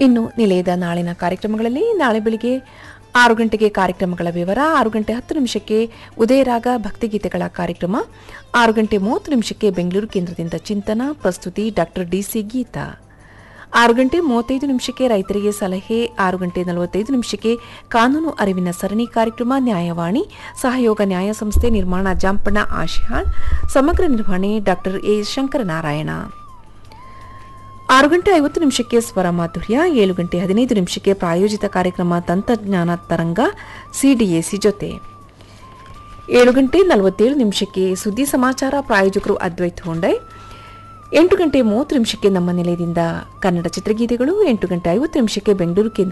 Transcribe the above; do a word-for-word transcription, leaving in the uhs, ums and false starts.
ಇನ್ನು ನಿಲಯದ ನಾಳಿನ ಕಾರ್ಯಕ್ರಮಗಳಲ್ಲಿ ನಾಳೆ ಬೆಳಿಗ್ಗೆ ಆರು ಗಂಟೆಗೆ ಕಾರ್ಯಕ್ರಮಗಳ ವಿವರ, ಆರು ಗಂಟೆ ಹತ್ತು ನಿಮಿಷಕ್ಕೆ ಉದಯರಾಗ ಭಕ್ತಿಗೀತೆಗಳ ಕಾರ್ಯಕ್ರಮ, ಆರು ಗಂಟೆ ಮೂವತ್ತು ನಿಮಿಷಕ್ಕೆ ಬೆಂಗಳೂರು ಕೇಂದ್ರದಿಂದ ಚಿಂತನ, ಪ್ರಸ್ತುತಿ ಡಾಕ್ಟರ್ ಡಿಸಿ ಗೀತಾ, ಆರು ಗಂಟೆ ಮೂವತ್ತೈದು ನಿಮಿಷಕ್ಕೆ ರೈತರಿಗೆ ಸಲಹೆ, ಆರು ಗಂಟೆ ನಲವತ್ತೈದು ನಿಮಿಷಕ್ಕೆ ಕಾನೂನು ಅರಿವಿನ ಸರಣಿ ಕಾರ್ಯಕ್ರಮ ನ್ಯಾಯವಾಣಿ, ಸಹಯೋಗ ನ್ಯಾಯ ಸಂಸ್ಥೆ ನಿರ್ಮಾಣ ಜಾಂಪಣ್ಣ ಆಶಿಹಾಳ್, ಸಮಗ್ರ ನಿರ್ವಹಣೆ ಡಾಕ್ಟರ್ ಎ ಶಂಕರನಾರಾಯಣ. ಆರು ಗಂಟೆ ಐವತ್ತು ನಿಮಿಷಕ್ಕೆ ಸ್ವರ ಮಾಧುರ್ಯ, ಏಳು ಗಂಟೆ ಹದಿನೈದು ನಿಮಿಷಕ್ಕೆ ಪ್ರಾಯೋಜಿತ ಕಾರ್ಯಕ್ರಮ ತಂತ್ರಜ್ಞಾನ ತರಂಗ ಸಿಡಿಎಸಿ ಜೊತೆ, ಏಳು ಗಂಟೆ ನಲವತ್ತೇಳು ನಿಮಿಷಕ್ಕೆ ಸುದ್ದಿ ಸಮಾಚಾರ, ಪ್ರಾಯೋಜಕರು ಅದ್ವೈತ್ ಹೊಂಡೈ, ಎಂಟು ಗಂಟೆ ಮೂವತ್ತು ನಿಮಿಷಕ್ಕೆ ನಮ್ಮ ನಿಲಯದಿಂದ ಕನ್ನಡ ಚಿತ್ರಗೀತೆಗಳು, ಎಂಟು ಗಂಟೆ ಐವತ್ತು ನಿಮಿಷಕ್ಕೆ ಬೆಂಗಳೂರು ಕೇಂದ್ರ